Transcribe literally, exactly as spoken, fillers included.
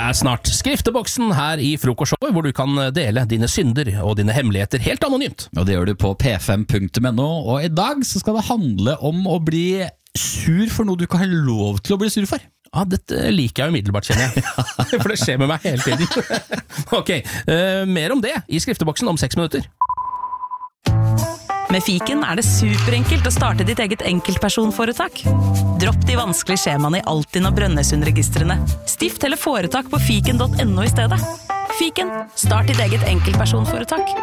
Det er snart skrifteboksen her i frokostshowet, hvor du kan dele dine synder og dine hemmeligheter helt anonymt. Og det gjør du på p fem punktum no, og i dag så skal det handle om å bli sur for noe du ikke har lov til å bli sur for. Ja, dette liker jeg umiddelbart, kjenner jeg. For det skjer med meg hele tiden. Ok, uh, mer om det i skrifteboksen om seks minutter. Med Fiken er det superenkelt å starte ditt eget enkeltpersonforetak. Dropp de vanskelige skjemaene i Altinn og Brønnøysundregistrene. Stift eller foretak på fiken punktum no i stedet. Fiken, start ditt eget enkeltpersonforetak.